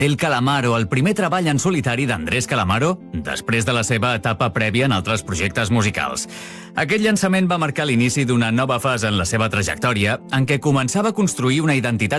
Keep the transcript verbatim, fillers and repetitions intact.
El Calamaro, el primer treball en solitari d'Andrés Calamaro, després de la seva etapa prèvia en altres projectes musicals. Aquest llançament va marcar l'inici d'una nova fase en la seva trajectòria, en què començava a construir una identitat